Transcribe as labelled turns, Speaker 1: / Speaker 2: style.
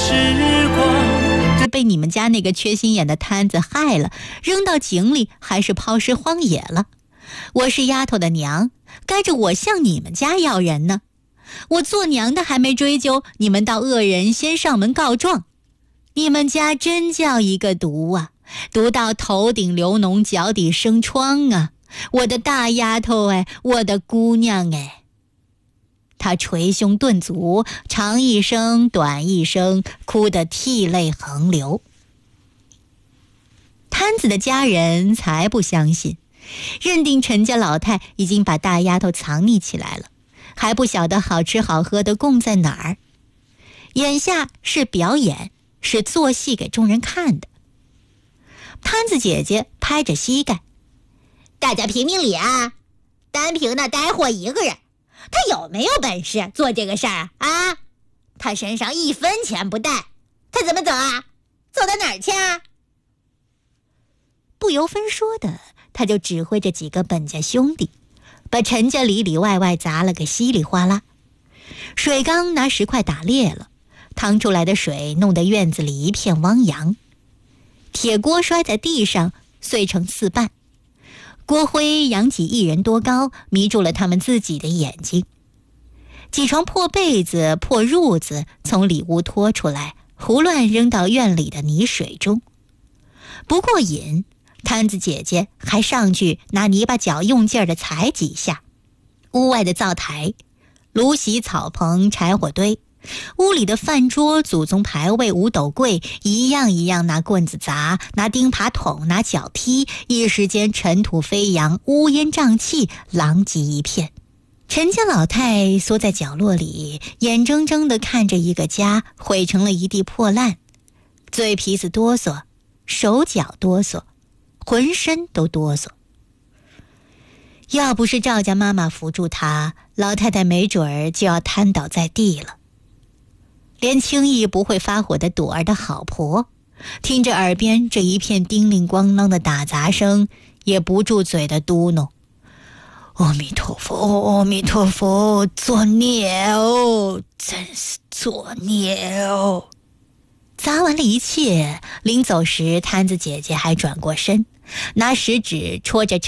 Speaker 1: 时光，
Speaker 2: 被你们家那个缺心眼的摊子害了，扔到井里还是抛尸荒野了。我是丫头的娘，该着我向你们家要人呢。我做娘的还没追究，你们倒恶人先上门告状。你们家真叫一个毒啊，毒到头顶流脓，脚底生疮啊！我的大丫头哎，我的姑娘哎！她捶胸顿足，长一声短一声，哭得涕泪横流。摊子的家人才不相信，认定陈家老太已经把大丫头藏匿起来了，还不晓得好吃好喝的供在哪儿。眼下是表演，是做戏给众人看的。摊子姐姐拍着膝盖，
Speaker 3: 大家评评理啊！单凭那呆货一个人，他有没有本事做这个事儿啊？他身上1分钱不带，他怎么走啊？走到哪儿去啊？
Speaker 2: 不由分说的，他就指挥着几个本家兄弟，把陈家里里外外砸了个稀里哗啦。水缸拿石块打裂了，淌出来的水弄得院子里一片汪洋。铁锅摔在地上，碎成4瓣。锅灰扬起1人多高，迷住了他们自己的眼睛。几床破被子、破褥子从里屋拖出来，胡乱扔到院里的泥水中。不过瘾，摊子姐姐还上去拿泥巴脚用劲儿地踩几下。屋外的灶台、炉席、草棚、柴火堆，屋里的饭桌、祖宗牌位、五斗柜，一样一样拿棍子砸，拿钉耙捅，拿脚踢，一时间尘土飞扬，乌烟瘴气，狼藉一片。陈家老太缩在角落里，眼睁睁地看着一个家毁成了一地破烂，嘴皮子哆嗦，手脚哆嗦，浑身都哆嗦。要不是赵家妈妈扶住她，老太太没准儿就要瘫倒在地了。连轻易不会发火的朵儿的好婆，听着耳边这一片叮铃咣啷的打杂声，也不住嘴的嘟哝：阿弥陀佛，阿弥陀佛，作孽哦，真是作孽哦。砸完了一切，临走时摊子姐姐还转过身，拿食指戳着